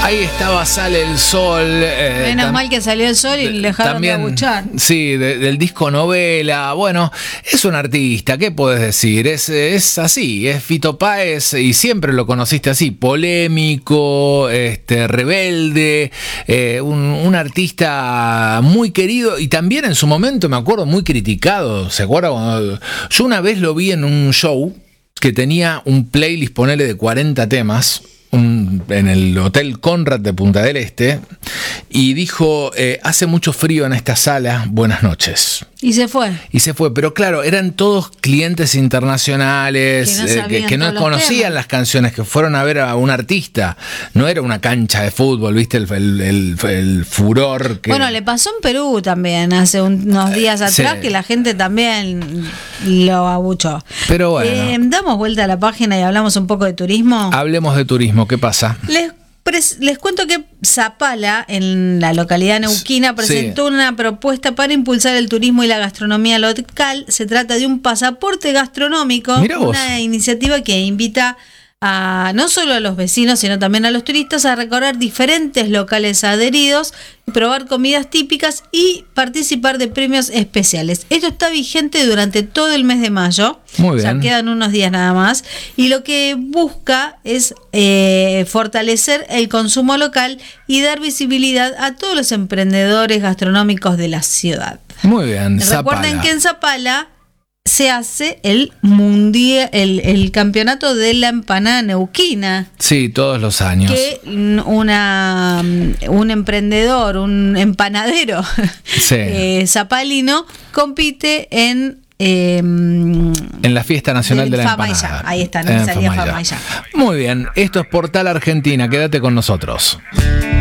Ahí estaba Sale el Sol. Menos mal que salió el sol y le dejaron de abuchar. Sí, del disco Novela. Bueno, es un artista, ¿qué puedes decir? Es así, es Fito Páez y siempre lo conociste así, polémico, rebelde, un artista muy querido y también en su momento, me acuerdo, muy criticado. ¿Se acuerda? Yo una vez lo vi en un show que tenía un playlist, ponele, de 40 temas. En el Hotel Conrad de Punta del Este, y dijo, hace mucho frío en esta sala, buenas noches. Y se fue. Pero claro, eran todos clientes internacionales que no conocían las canciones, que fueron a ver a un artista. No era una cancha de fútbol, ¿viste? El furor. Bueno, le pasó en Perú también, hace unos días atrás, sí, que la gente también lo abuchó. Pero bueno. Damos vuelta a la página y hablamos un poco de turismo. Hablemos de turismo, ¿qué pasa? Les cuento que Zapala, en la localidad neuquina, presentó una propuesta para impulsar el turismo y la gastronomía local. Se trata de un pasaporte gastronómico, una iniciativa que invita a no solo a los vecinos, sino también a los turistas a recorrer diferentes locales adheridos, probar comidas típicas y participar de premios especiales. Esto está vigente durante todo el mes de mayo. Muy bien. Ya quedan unos días nada más. Y lo que busca es fortalecer el consumo local y dar visibilidad a todos los emprendedores gastronómicos de la ciudad. Muy bien. Recuerden que en Zapala se hace el mundial, el campeonato de la empanada neuquina. Sí, todos los años. Que un emprendedor, un empanadero zapalino compite en la Fiesta Nacional de la Empanada. Ahí está, no salía Fama y Ya. Muy bien, esto es Portal Argentina, quédate con nosotros.